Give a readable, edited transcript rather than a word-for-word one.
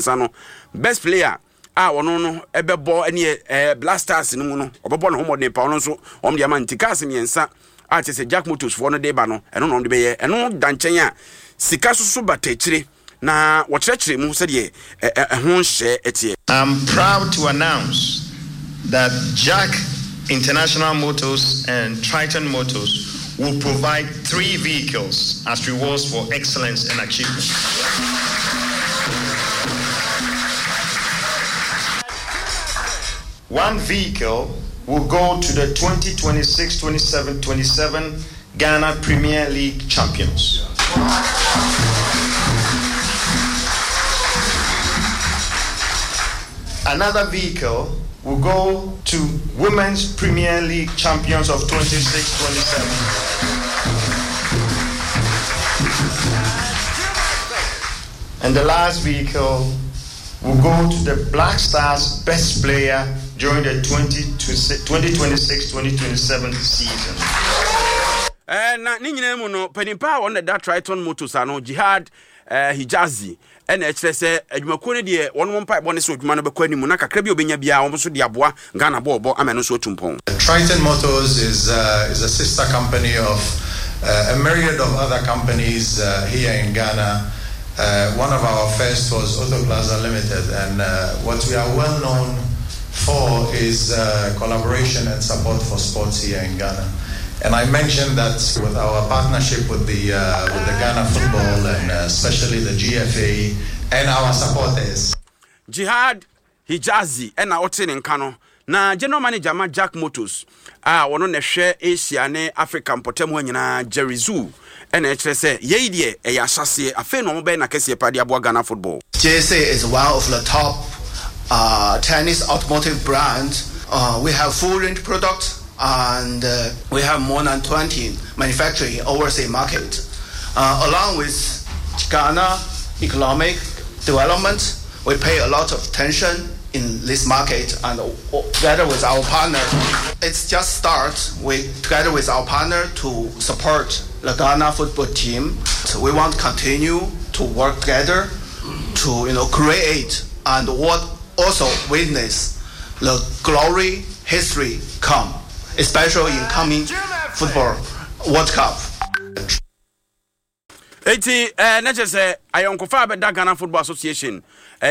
miensa no best player ono no ebebo ene Blasters no mu no obebo no homo de pa ono so om de amantikas miensa a te se Jack Motors for no de ba no eno no de be ye eno danchen a sika susu batachire na wo kyerɛkyerɛ mu sɛ de ho nhye etie. I'm proud to announce that Jack International Motors and Triton Motors will provide 3 vehicles as rewards for excellence and achievement. One vehicle will go to the 2026-27 Ghana Premier League champions. Another vehicle will go to Women's Premier League champions of 26-27. And the last vehicle will go to the Black Stars best player during the 2026-2027 season. Na ni nyina mu no panimpa on that Triton Motors ano Jihad Hijazi ena ekire se adwumakuo ne de wono mpa bo ne so adwuma no bekọ animu na kakra bi obenya bia wo so de aboa Ghana bobo ameno so otumpon. Triton Motors is a sister company of a myriad of other companies here in Ghana. One of our first was Auto Plaza Limited, and what we are well known for is collaboration and support for sports here in Ghana. And I mentioned that with our partnership with the Ghana football and especially the GFA and our supporters. Jihad Hijazi and our in Kano. Na general manager ma Jack Motors wono ne hwe Asia ne Africa mpotemu nyina Jerry Zhu and ekire se ye die e ya hyase afi no mo be na kese pa de aboa Ghana football. JSA is one of the top Chinese automotive brands. We have full range products and we have more than 20 manufacturing overseas market. Along with Ghana economic development, we pay a lot of attention in this market, and together with our partner, it's just start. We together with our partner to support the Ghana football team. So we want to continue to work together to create and what also witness the glory history come, especially in coming football World Cup. 80 na je say ayonkofa be da Ghana Football Association